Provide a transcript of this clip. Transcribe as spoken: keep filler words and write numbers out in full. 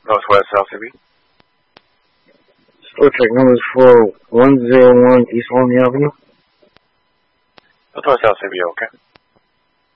Northwest South C B. Star Trek numbers for one zero one East Walney Avenue. Northwest South C B, okay.